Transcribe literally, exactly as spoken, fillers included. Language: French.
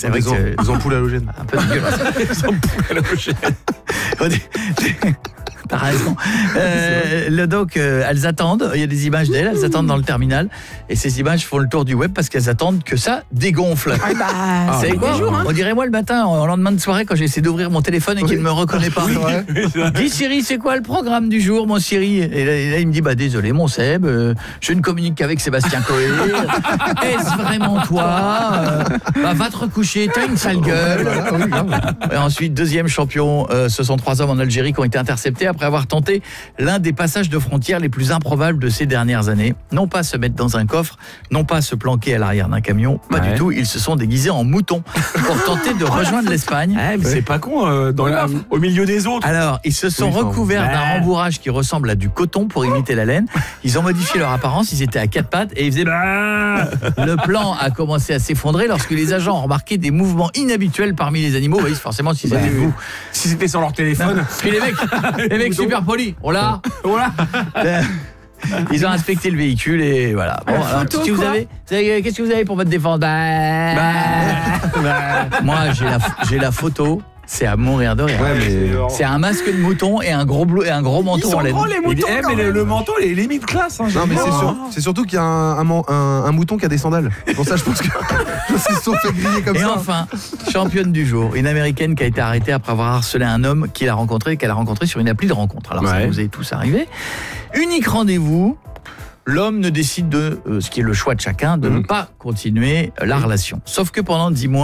C'est vrai des, que am- c'est des ampoules halogènes. un peu dégueulasse. Des ampoules halogènes. T'as raison. Euh, le doc, euh, elles attendent, il y a des images d'elles, elles attendent dans le terminal, et ces images font le tour du web parce qu'elles attendent que ça dégonfle. Ah bah, C'est c'est quoi des jours, hein. On dirait moi le matin, en lendemain de soirée, quand j'ai essayé d'ouvrir mon téléphone et qu'il ne me reconnaît pas. Dis Siri, c'est quoi le programme du jour, mon Siri? Et là, et là, il me dit, bah désolé mon Seb, euh, je ne communique qu'avec Sébastien Coé. Est-ce vraiment toi? euh, bah, Va te recoucher, t'as une sale gueule. Et ensuite, deuxième champion, euh, ce sont trois hommes en Algérie qui ont été interceptés après avoir tenté l'un des passages de frontières les plus improbables de ces dernières années. Non pas se mettre dans un coffre, non pas se planquer à l'arrière d'un camion, pas Ouais. du tout, ils se sont déguisés en moutons pour tenter de rejoindre l'Espagne. Ah, mais c'est pas con, euh, dans la, au milieu des autres. Alors, ils se sont Oui, enfin, recouverts ouais. d'un rembourrage qui ressemble à du coton pour imiter la laine. Ils ont modifié leur apparence, ils étaient à quatre pattes et ils faisaient bah. Le plan a commencé à s'effondrer lorsque les agents ont remarqué des mouvements inhabituels parmi les animaux. Oui, forcément, si c'était vous. Si c'était sur leur téléphone. Puis les mecs, les mecs super polis. On l'a, on l'a. Ils ont inspecté le véhicule et voilà. Bon, alors, photo, qu'est-ce que vous quoi. avez, vous avez- qu'est-ce que vous avez pour votre défense? Bah, bah. Moi, j'ai la, j'ai la photo. C'est à mourir de rire. Ouais, mais. C'est un masque de mouton et un gros bleu et un gros Ils manteau sont en laine. gros les Et- moutons eh, quand mais le, même. le menton, il est limite classe. Hein, Non mais c'est Oh. sûr, c'est surtout qu'il y a un, un, man- un- un mouton qui a des sandales. Pour ça je pense que je pense qu'ils se sont fait griller comme Et ça. enfin, championne du jour, une américaine qui a été arrêtée après avoir harcelé un homme qu'il a rencontré, qu'elle a rencontré sur une appli de rencontre. Alors ça Ouais. vous est tous arrivé. Unique rendez-vous. L'homme ne décide de, euh, ce qui est le choix de chacun, de Mhm. ne pas continuer euh, la relation. Sauf que pendant dix mois,